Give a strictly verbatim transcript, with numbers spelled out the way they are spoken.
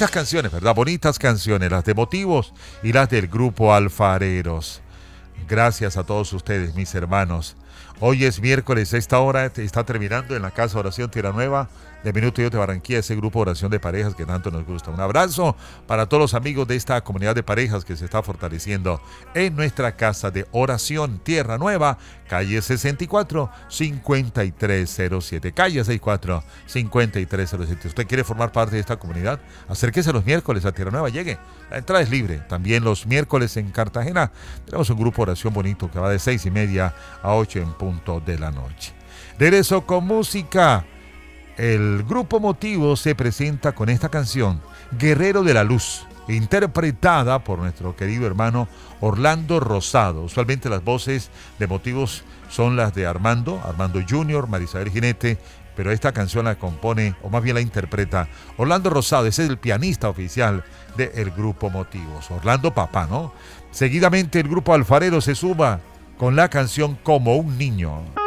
Bonitas canciones, ¿verdad? Bonitas canciones, las de Motivos y las del grupo Alfareros. Gracias a todos ustedes, mis hermanos. Hoy es miércoles, a esta hora está terminando en la Casa de Oración Tierra Nueva de Minuto Dios de Barranquilla, ese grupo de oración de parejas que tanto nos gusta. Un abrazo para todos los amigos de esta comunidad de parejas que se está fortaleciendo en nuestra Casa de Oración Tierra Nueva, calle sesenta y cuatro, cincuenta y tres cero siete, calle sesenta y cuatro, cincuenta y tres cero siete. ¿Usted quiere formar parte de esta comunidad? Acérquese los miércoles a Tierra Nueva, llegue. La entrada es libre. También los miércoles en Cartagena tenemos un grupo de oración bonito que va de seis y media a ocho en punto de la noche. Regreso con música. El grupo Motivo se presenta con esta canción, Guerrero de la Luz, interpretada por nuestro querido hermano Orlando Rosado. Usualmente las voces de Motivos son las de Armando, Armando junior, Marisabel Jinete, pero esta canción la compone, o más bien la interpreta, Orlando Rosado. Ese es el pianista oficial del grupo Motivos, Orlando Papá, ¿no? Seguidamente el grupo Alfarero se suma con la canción Como un Niño.